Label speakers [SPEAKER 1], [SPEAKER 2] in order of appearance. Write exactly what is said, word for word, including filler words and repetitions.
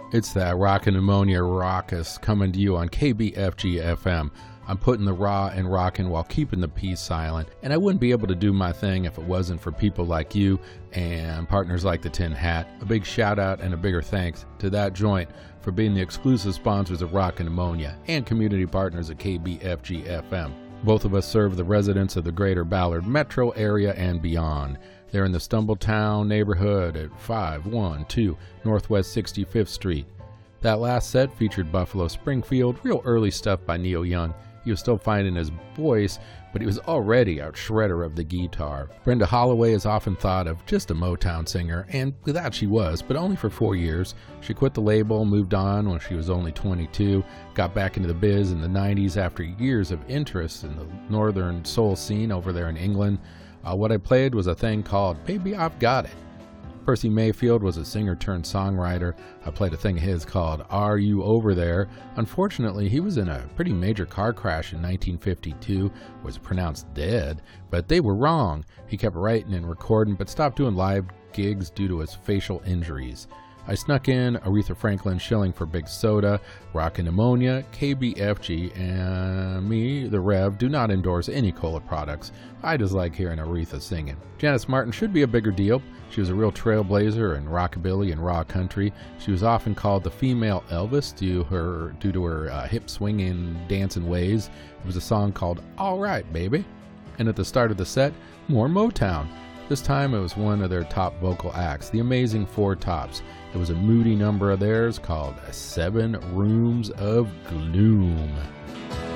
[SPEAKER 1] It's that Rockin' Pneumonia Raucous coming to you on K B F G F M. I'm putting the raw and rockin' while keeping the P silent, and I wouldn't be able to do my thing if it wasn't for people like you and partners like the Tin Hat. A big shout out and a bigger thanks to that joint for being the exclusive sponsors of Rockin' Pneumonia and community partners at K B F G F M. Both of us serve the residents of the greater Ballard metro area and beyond. They're in the Stumbletown neighborhood at five one two Northwest sixty-fifth Street. That last set featured Buffalo Springfield, real early stuff by Neil Young. He was still finding his voice, but he was already a shredder of the guitar. Brenda Holloway is often thought of just a Motown singer, and that she was, but only for four years. She quit the label, moved on when she was only twenty-two, got back into the biz in the nineties after years of interest in the northern soul scene over there in England. Uh, what I played was a thing called Baby I've Got It. Percy Mayfield was a singer-turned-songwriter. I played a thing of his called Are You Over There? Unfortunately, he was in a pretty major car crash in nineteen fifty-two, was pronounced dead, but they were wrong. He kept writing and recording, but stopped doing live gigs due to his facial injuries. I snuck in Aretha Franklin shilling for Big Soda, Rockin' Pneumonia, K B F G, and me, the Rev, do not endorse any cola products. I just like hearing Aretha singing. Janice Martin should be a bigger deal. She was a real trailblazer in rockabilly and raw country. She was often called the female Elvis due, her, due to her uh, hip-swinging, dancing ways. It was a song called All Right, Baby. And at the start of the set, more Motown. This time it was one of their top vocal acts, the Amazing Four Tops. It was a moody number of theirs called Seven Rooms of Gloom.